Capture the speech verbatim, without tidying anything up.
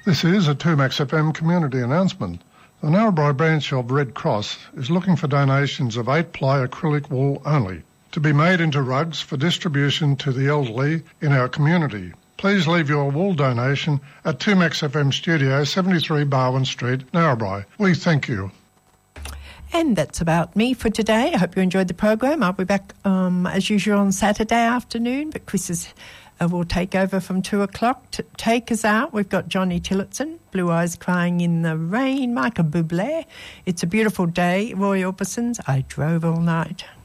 This is a two Max F M community announcement. The Narrabri branch of Red Cross is looking for donations of eight-ply acrylic wool only to be made into rugs for distribution to the elderly in our community. Please leave your wool donation at two Max F M Studio, seventy-three Barwon Street, Narrabri. We thank you. And that's about me for today. I hope you enjoyed the program. I'll be back um, as usual on Saturday afternoon, but Chris is, uh, will take over from two o'clock. To take us out, we've got Johnny Tillotson, Blue Eyes Crying in the Rain, Michael Bublé, It's a Beautiful Day, Roy Orbison's I Drove All Night.